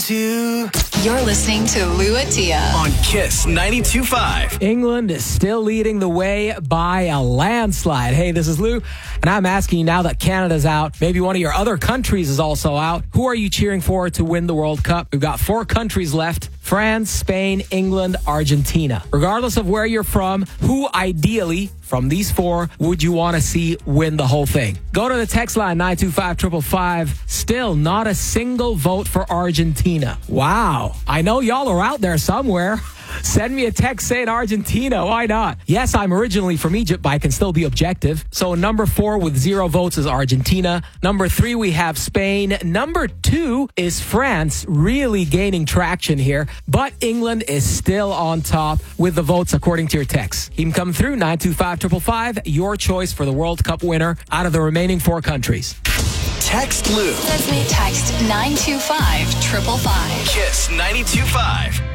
to. You're listening to Lou Atia On Kiss 92.5. England is still leading the way by a landslide. Hey, this is Lou, and I'm asking you, now that Canada's out, maybe one of your other countries is also out, who are you cheering for to win the World Cup? We've got 4 countries left: France, Spain, England, Argentina. Regardless of where you're from, who ideally from these 4 would you want to see win the whole thing? Go to the text line 925-555. Still not a single vote for Argentina. Wow. I know y'all are out there somewhere. Send me a text saying Argentina. Why not? Yes, I'm originally from Egypt, but I can still be objective. So number 4 with 0 votes is Argentina. Number 3, we have Spain. Number 2 is France, really gaining traction here. But England is still on top with the votes according to your text. You can come through 925-555. Your choice for the World Cup winner out of the remaining 4 countries. Text Lou. Text 925-555. Kiss 92.5.